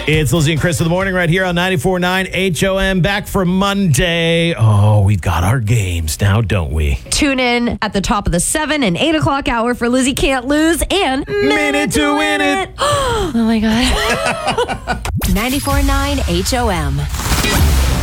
It's Lizzie and Chris in the morning right here on 94.9 HOM. Back for Monday. Oh, we've got our games now, don't we? Tune in at the top of the 7 and 8 o'clock hour for Lizzie Can't Lose and Minute to Win It. Oh, my God. 94.9 HOM.